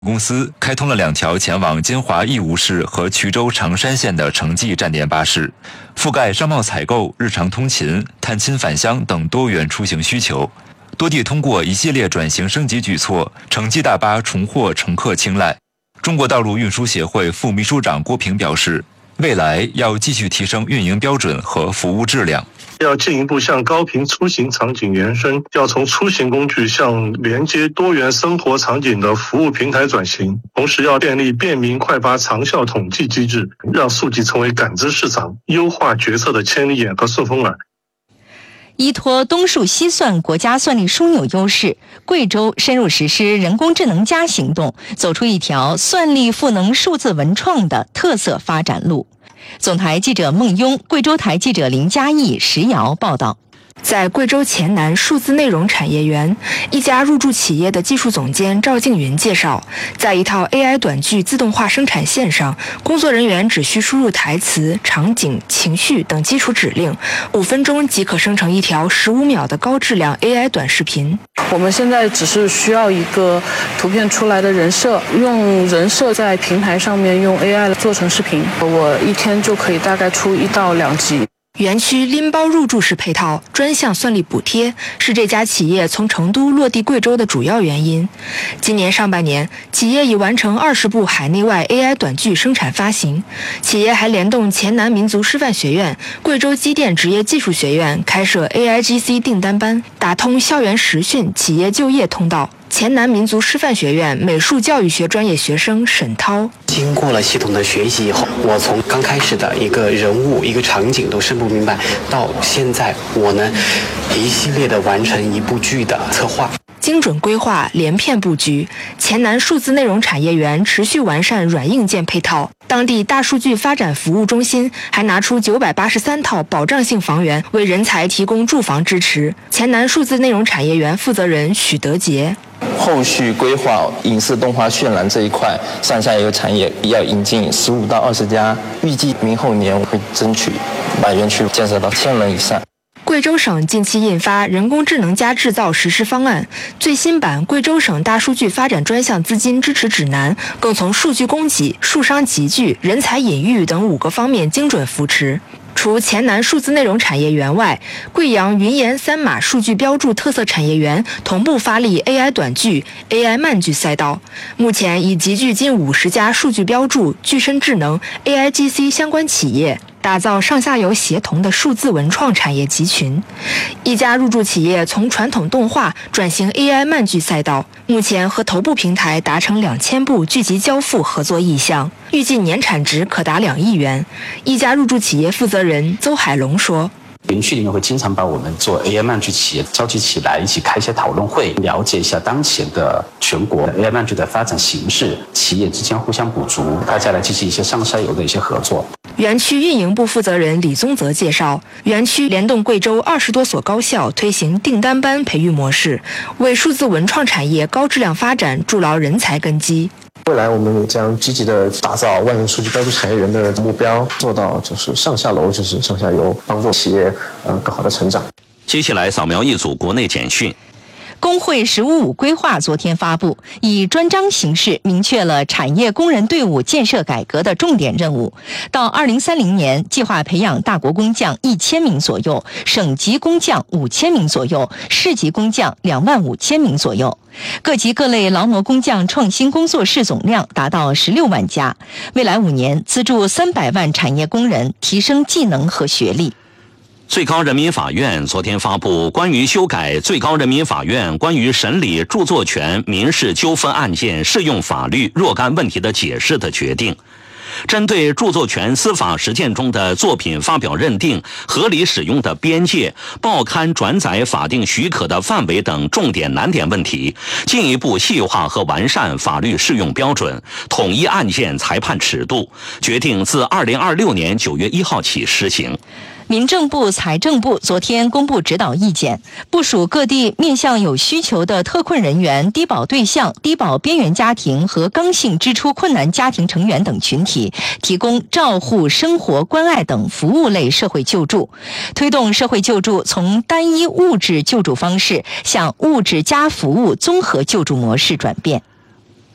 公司开通了2条前往金华义乌市和衢州长山县的城际站点巴士，覆盖商贸采购、日常通勤、探亲返乡等多元出行需求。多地通过一系列转型升级举措，城际大巴重获乘客青睐。中国道路运输协会副秘书长郭平表示，未来要继续提升运营标准和服务质量。 要进一步向高频出行场景延伸，要从出行工具向连接多元生活场景的服务平台转型，同时要建立便民快发长效统计机制，让数据成为感知市场、优化决策的千里眼和顺风耳。 依托东数西算国家算力枢纽优势，贵州深入实施人工智能+行动，走出一条算力赋能数字文创的特色发展路。总台记者孟雍，贵州台记者林佳义、石瑶报道。 在贵州黔南数字内容产业园，一家入驻企业的技术总监赵静云介绍，在一套 AI 短剧自动化生产线上，工作人员只需输入台词、场景、情绪等基础指令，5分钟即可生成一条15秒的高质量 AI 短视频。 我们现在只是需要一个图片出来的人设，用人设在平台上面用 AI 做成视频，我一天就可以大概出1到2集。 园区拎包入驻式配套、专项算力补贴是这家企业从成都落地贵州的主要原因。今年上半年，企业已完成20部海内外 AI 短剧生产发行。企业还联动黔南民族师范学院、贵州机电职业技术学院开设 AIGC 订单班，打通校园实训、企业就业通道。黔南民族师范学院美术教育学专业学生沈涛， 经过了系统的学习以后，我从刚开始的一个人物、一个场景都生不明白，到现在我能一系列的完成一部剧的策划。 精准规划、连片布局，黔南数字内容产业园持续完善软硬件配套。当地大数据发展服务中心还拿出983套保障性房源，为人才提供住房支持。黔南数字内容产业园负责人许德杰。 后续规划影视动画渲染这一块，上下游产业要引进15到20家，预计明后年会争取把园区建设到1000人以上。 贵州省近期印发人工智能制造实施方案，最新版贵州省大数据发展专项资金支持指南更从数据供给、数商集聚、人才引育等5个方面精准扶持。除黔南数字内容产业园外，贵阳云岩3码数据标注特色产业园同步发力 AI 短剧、AI 慢剧赛道，目前已集聚近50家数据标注、具身智能、AIGC 相关企业，打造上下游协同的数字文创产业集群。一家入驻企业从传统动画转型 AI 慢剧赛道，目前和头部平台达成2000部剧集交付合作意向，预计年产值可达2亿元。一家入驻企业负责人邹海龙说， 园区里面会经常把我们做 AI 慢剧企业召集起来，一起开一些讨论会，了解一下当前的全国 AI 慢剧的发展形势，企业之间互相补足，大家来进行一些上下游的一些合作。 园区运营部负责人李宗泽介绍，园区联动贵州20多所高校推行订单班培育模式，为数字文创产业高质量发展筑牢人才根基。 未来我们将积极的打造万人数据标注产业园的目标，做到就是上下楼，就是上下游，帮助企业更好的成长。 接下来扫描一组国内简讯。 工会“15+5”规划昨天发布，以专章形式明确了产业工人队伍建设改革的重点任务。到2030年，计划培养大国工匠1000名左右，省级工匠5000名左右，市级工匠25000名左右。各级各类劳模工匠创新工作室总量达到16万家。未来5年，资助300万产业工人提升技能和学历。 最高人民法院昨天发布关于修改最高人民法院关于审理著作权民事纠纷案件适用法律若干问题的解释的决定，针对著作权司法实践中的作品发表认定、合理使用的边界、报刊转载法定许可的范围等重点难点问题，进一步细化和完善法律适用标准，统一案件裁判尺度，决定自2026年9月1号起施行。 民政部、财政部昨天公布指导意见，部署各地面向有需求的特困人员、低保对象、低保边缘家庭和刚性支出困难家庭成员等群体，提供照护、生活关爱等服务类社会救助，推动社会救助从单一物质救助方式向物质加服务综合救助模式转变。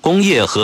工业和